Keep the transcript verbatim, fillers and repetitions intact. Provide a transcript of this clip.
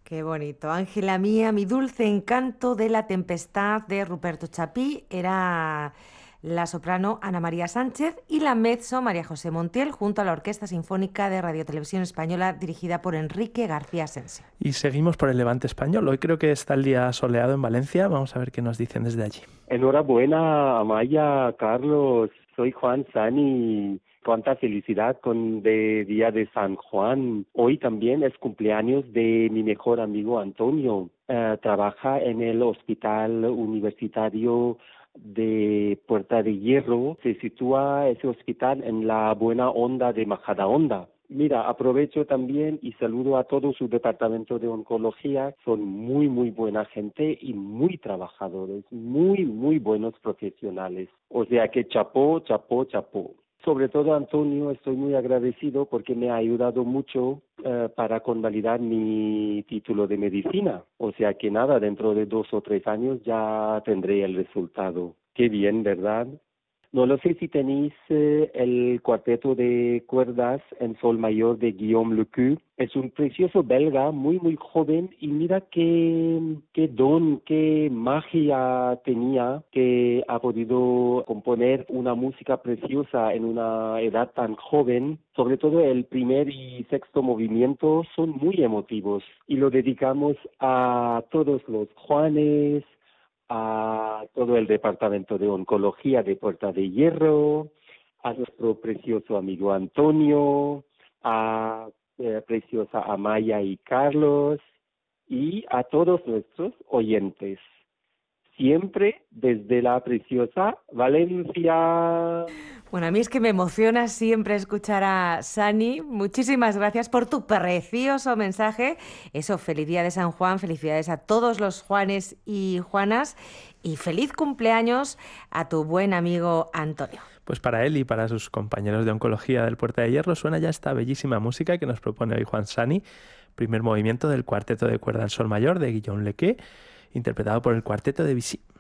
Qué bonito. Ángela mía, mi dulce encanto de la tempestad de Ruperto Chapí era la soprano Ana María Sánchez y la mezzo María José Montiel junto a la Orquesta Sinfónica de Radio Televisión Española dirigida por Enrique García Asensio. Y seguimos por el Levante español. Hoy creo que está el día soleado en Valencia. Vamos a ver qué nos dicen desde allí. Enhorabuena, Amaya, Carlos. Soy Juan Sani. Cuánta felicidad con de Día de San Juan. Hoy también es cumpleaños de mi mejor amigo Antonio. Uh, trabaja en el Hospital Universitario de Puerta de Hierro. Se sitúa ese hospital en la Buena Onda de Majadahonda. Mira, aprovecho también y saludo a todo su departamento de oncología. Son muy, muy buena gente y muy trabajadores, muy, muy buenos profesionales. O sea que chapó, chapó, chapó. Sobre todo, Antonio, estoy muy agradecido porque me ha ayudado mucho uh, para convalidar mi título de medicina. O sea que nada, dentro de dos o tres años ya tendré el resultado. Qué bien, ¿verdad? No lo sé si tenéis eh, el cuarteto de cuerdas en sol mayor de Guillaume Lecoux. Es un precioso belga, muy, muy joven, y mira qué, qué don, qué magia tenía, que ha podido componer una música preciosa en una edad tan joven. Sobre todo el primer y sexto movimiento son muy emotivos, y lo dedicamos a todos los Juanes, a todo el departamento de oncología de Puerta de Hierro, a nuestro precioso amigo Antonio, a eh, preciosa Amaya y Carlos, y a todos nuestros oyentes. Siempre desde la preciosa Valencia. Bueno, a mí es que me emociona siempre escuchar a Sani. Muchísimas gracias por tu precioso mensaje. Eso, feliz día de San Juan, felicidades a todos los Juanes y Juanas y feliz cumpleaños a tu buen amigo Antonio. Pues para él y para sus compañeros de oncología del Puerta de Hierro suena ya esta bellísima música que nos propone hoy Juan Sani, primer movimiento del cuarteto de cuerda en sol mayor de Guillaume Lequet, interpretado por el cuarteto de Vichy.